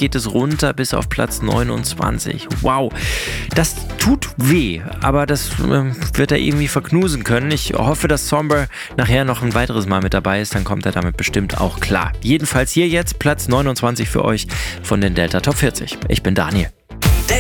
geht es runter bis auf Platz 29. Wow, das tut weh, aber das wird er irgendwie verknusen können. Ich hoffe, dass Somber nachher noch ein weiteres Mal mit dabei ist, dann kommt er damit bestimmt auch klar. Jedenfalls hier jetzt Platz 29 für euch von den Delta Top 40. Ich bin Daniel.